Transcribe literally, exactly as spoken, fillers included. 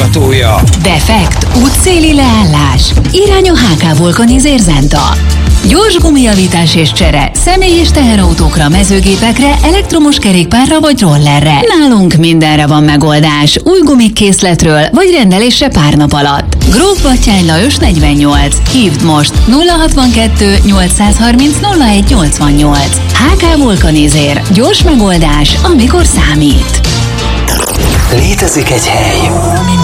támogatója. Defekt, útszéli leállás, irány a há ká Vulcanizer Zenta. Gyors gumijavítás és csere, személy- és teherautókra, mezőgépekre, elektromos kerékpárra vagy rollerre. Nálunk mindenre van megoldás, új gumikkészletről vagy rendelésre pár nap alatt. Gróf Batthyány Lajos negyvennyolc. Hívd most nulla hatvankettő nyolcszázharminc nulla egy nyolcvannyolc. há ká Vulcanizer. Gyors megoldás, amikor számít. Létezik egy hely, ami